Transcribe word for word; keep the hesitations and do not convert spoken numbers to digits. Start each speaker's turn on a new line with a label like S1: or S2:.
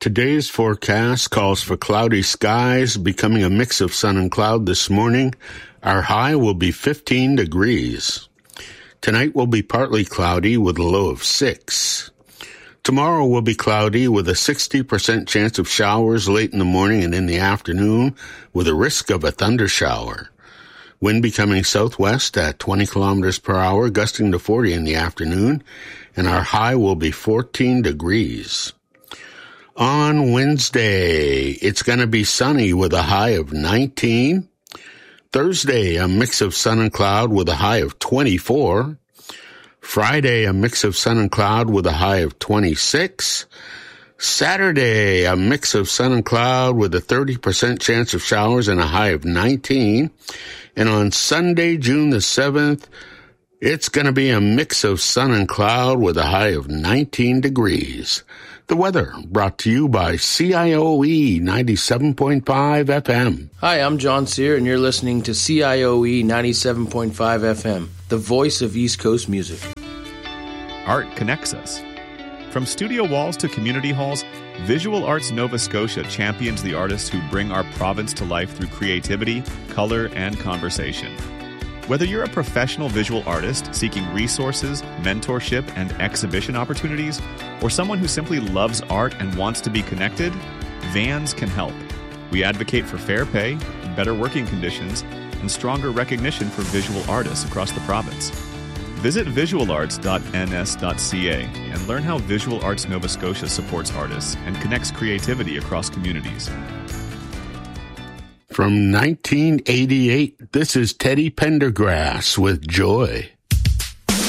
S1: Today's forecast calls for cloudy skies, becoming a mix of sun and cloud this morning. Our high will be fifteen degrees. Tonight will be partly cloudy with a low of six. Tomorrow will be cloudy with a sixty percent chance of showers late in the morning and in the afternoon with a risk of a thundershower. Wind becoming southwest at twenty kilometers per hour, gusting to forty in the afternoon, and our high will be fourteen degrees. On Wednesday, it's going to be sunny with a high of nineteen. Thursday, a mix of sun and cloud with a high of twenty-four. Friday, a mix of sun and cloud with a high of twenty-six. Saturday, a mix of sun and cloud with a thirty percent chance of showers and a high of nineteen. And on Sunday, June the seventh, it's going to be a mix of sun and cloud with a high of nineteen degrees. The weather brought to you by C I O E ninety-seven point five F M.
S2: Hi, I'm John Sear, and you're listening to C I O E ninety-seven point five F M, the voice of East Coast music.
S3: Art connects us. From studio walls to community halls, Visual Arts Nova Scotia champions the artists who bring our province to life through creativity, color, and conversation. Whether you're a professional visual artist seeking resources, mentorship, and exhibition opportunities, or someone who simply loves art and wants to be connected, Vans can help. We advocate for fair pay, better working conditions, and stronger recognition for visual artists across the province. Visit visual arts dot n s dot c a and learn how Visual Arts Nova Scotia supports artists and connects creativity across communities.
S1: From nineteen eighty-eight, this is Teddy Pendergrass with Joy.